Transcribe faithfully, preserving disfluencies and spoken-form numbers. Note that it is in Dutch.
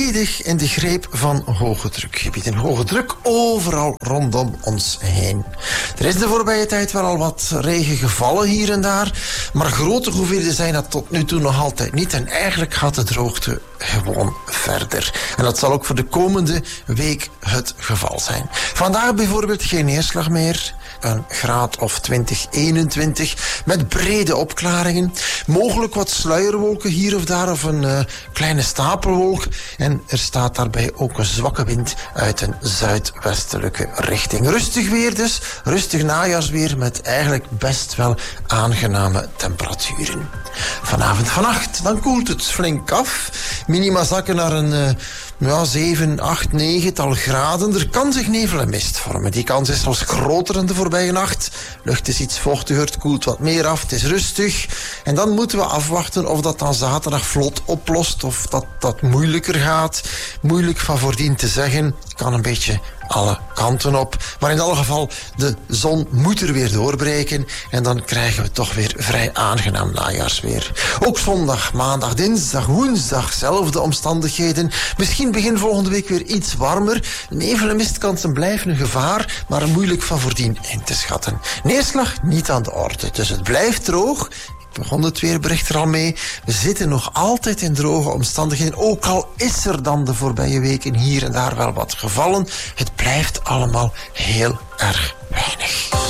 volledig in de greep van hoge drukgebieden. Hoge druk overal rondom ons heen. Er is de voorbije tijd wel al wat regen gevallen hier en daar, maar grote hoeveelheden zijn dat tot nu toe nog altijd niet. En eigenlijk gaat de droogte gewoon verder. En dat zal ook voor de komende week het geval zijn. Vandaag bijvoorbeeld geen neerslag meer. Een graad of twintig, eenentwintig, met brede opklaringen. Mogelijk wat sluierwolken hier of daar, of een uh, kleine stapelwolk. En er staat daarbij ook een zwakke wind uit een zuidwestelijke richting. Rustig weer dus, rustig najaarsweer met eigenlijk best wel aangename temperaturen. Vanavond, vannacht, dan koelt het flink af. Minima zakken naar een uh, ja, zeven, acht, negental graden. Er kan zich nevel en mist vormen. Die kans is zelfs groter dan de voorbije nacht. Lucht is iets vochtiger, het koelt wat meer af, het is rustig. En dan moeten we afwachten of dat dan zaterdag vlot oplost of dat dat moeilijker gaat. Moeilijk van voordien te zeggen. Kan een beetje alle kanten op. Maar in alle geval, de zon moet er weer doorbreken en dan krijgen we toch weer vrij aangenaam najaarsweer. Ook zondag, maandag, dinsdag, woensdag, zelfde omstandigheden. Misschien begin volgende week weer iets warmer. Nevel en mistkansen blijven een gevaar, maar moeilijk van voordien in te schatten. Neerslag niet aan de orde, dus het blijft droog. Ik begon het weerbericht er al mee. We zitten nog altijd in droge omstandigheden. Ook al is er dan de voorbije weken hier en daar wel wat gevallen. Het blijft allemaal heel erg weinig.